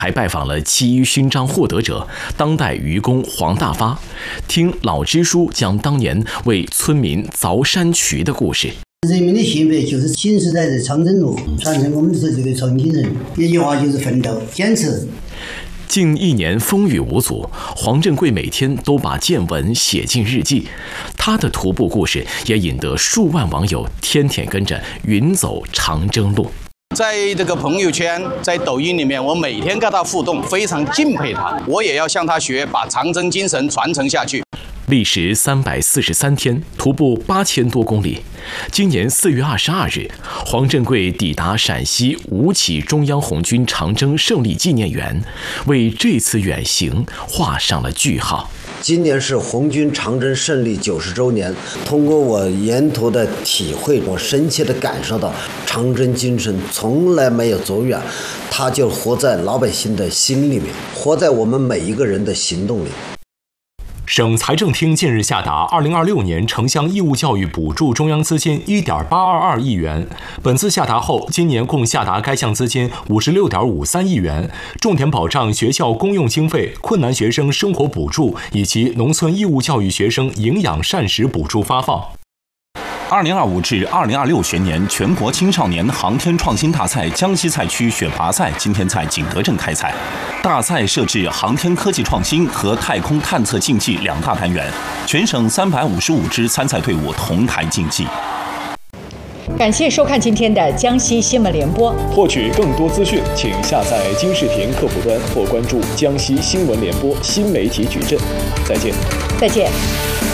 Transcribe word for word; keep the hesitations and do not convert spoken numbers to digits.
还拜访了七一勋章获得者当代渔工黄大发，听老支书讲当年为村民凿山渠的故事。 人民的性格就是行驶在这长征路，传承我们是这个重庆人，一句话就是奋斗、坚持。 近一年风雨无阻，黄振贵每天都把见闻写进日记。他的徒步故事也引得数万网友天天跟着云走长征路。 在这个朋友圈，在抖音里面，我每天跟他互动，非常敬佩他，我也要向他学，把长征精神传承下去。 历时三百四十三天，徒步八千多公里。今年四月二十二日，黄振贵抵达陕西吴起中央红军长征胜利纪念园，为这次远行画上了句号。 今年是红军长征胜利九十周年，通过我沿途的体会，我深切地感受到长征精神从来没有走远，它就活在老百姓的心里面，活在我们每一个人的行动里。 省财政厅近日下达二零二六年城乡义务教育补助中央资金一点八二二亿元。本次下达后，今年共下达该项资金五十六点五三亿元，重点保障学校公用经费、困难学生生活补助以及农村义务教育学生营养膳食补助发放。 二零二五至二零二六学年全国青少年航天创新大赛江西赛区选拔赛今天在景德镇开赛。大赛设置航天科技创新和太空探测竞技两大单元，全省三百五十五支参赛队伍同台竞技。 感谢收看今天的江西新闻联播。 获取更多资讯，请下载金视频客户端或关注江西新闻联播新媒体矩阵。再见。 再见。